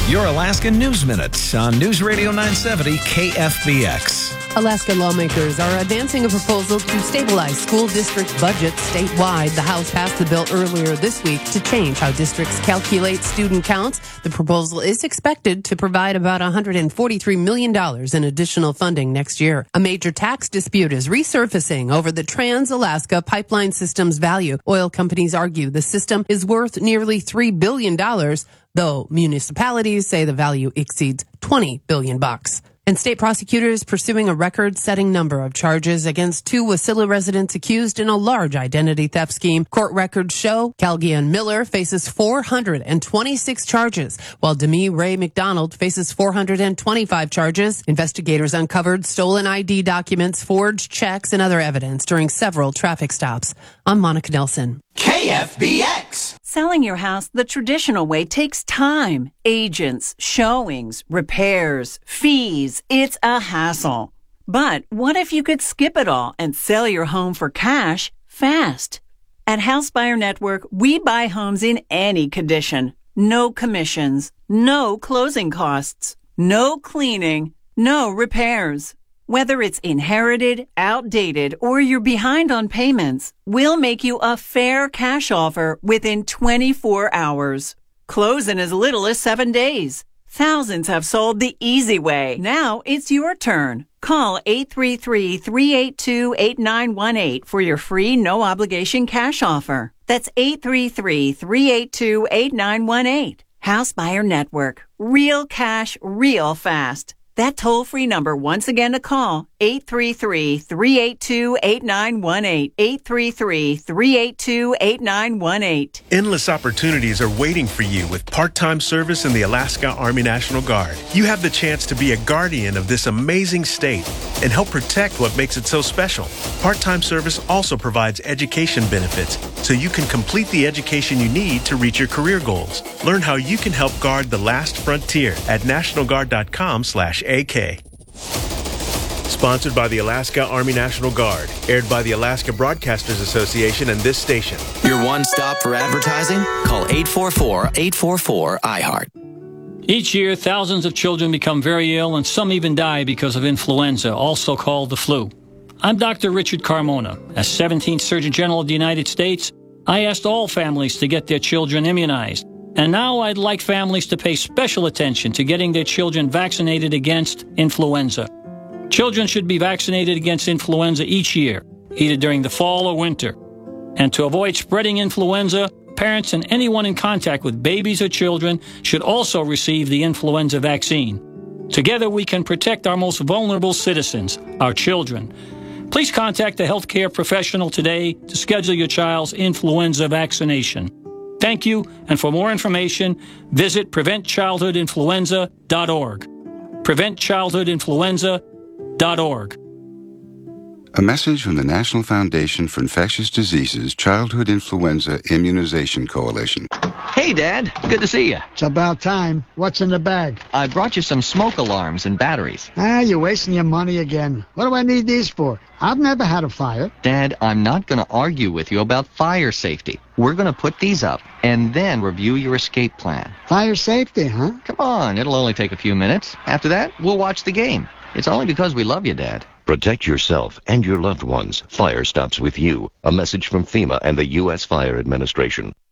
Your Alaska News Minute on News Radio 970 KFBX. Alaska lawmakers are advancing a proposal to stabilize school district budgets statewide. The House passed the bill earlier this week to change how districts calculate student counts. The proposal is expected to provide about $143 million in additional funding next year. A major tax dispute is resurfacing over the Trans-Alaska Pipeline System's value. Oil companies argue the system is worth nearly $3 billion, though municipalities say the value exceeds $20 billion. And state prosecutors pursuing a record-setting number of charges against two Wasilla residents accused in a large identity theft scheme. Court records show Calgian Miller faces 426 charges, while Demi Ray McDonald faces 425 charges. Investigators uncovered stolen ID documents, forged checks, and other evidence during several traffic stops. I'm Monica Nelson. KFBX. Selling your house the traditional way takes time, agents, showings, repairs, fees. It's a hassle. But what if you could skip it all and sell your home for cash fast? At House Buyer Network, we buy homes in any condition. No commissions, no closing costs, no cleaning, no repairs. Whether it's inherited, outdated, or you're behind on payments, we'll make you a fair cash offer within 24 hours. Close in as little as 7 days. Thousands have sold the easy way. Now it's your turn. Call 833-382-8918 for your free no-obligation cash offer. That's 833-382-8918. House Buyer Network. Real cash, real fast. That toll-free number, once again to call, 833-382-8918, 833-382-8918. Endless opportunities are waiting for you with part-time service in the Alaska Army National Guard. You have the chance to be a guardian of this amazing state and help protect what makes it so special. Part-time service also provides education benefits, so you can complete the education you need to reach your career goals. Learn how you can help guard the last frontier at nationalguard.com/AK. Sponsored by the Alaska Army National Guard. Aired by the Alaska Broadcasters Association and this station. Your one stop for advertising? Call 844-844-IHEART. Each year, thousands of children become very ill and some even die because of influenza, also called the flu. I'm Dr. Richard Carmona. As 17th Surgeon General of the United States, I asked all families to get their children immunized. And now I'd like families to pay special attention to getting their children vaccinated against influenza. Children should be vaccinated against influenza each year, either during the fall or winter. And to avoid spreading influenza, parents and anyone in contact with babies or children should also receive the influenza vaccine. Together we can protect our most vulnerable citizens, our children. Please contact a healthcare professional today to schedule your child's influenza vaccination. Thank you, and for more information, visit PreventChildhoodInfluenza.org. PreventChildhoodInfluenza.org. A message from the National Foundation for Infectious Diseases Childhood Influenza Immunization Coalition. Hey, Dad. Good to see you. It's about time. What's in the bag? I brought you some smoke alarms and batteries. You're wasting your money again. What do I need these for? I've never had a fire. Dad, I'm not going to argue with you about fire safety. We're going to put these up and then review your escape plan. Fire safety, huh? Come on, it'll only take a few minutes. After that, we'll watch the game. It's only because we love you, Dad. Protect yourself and your loved ones. Fire stops with you. A message from FEMA and the U.S. Fire Administration.